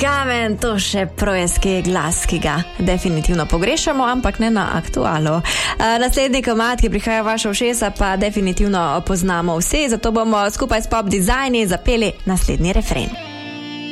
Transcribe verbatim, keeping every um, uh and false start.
kamen, to še projevski glas, ki ga definitivno pogrešamo, ampak ne na aktualu. Naslednji komad, ki prihaja v vaša ušesa, pa definitivno poznamo vsi, zato bomo skupaj s Pop Dizajni zapeli naslednji refren.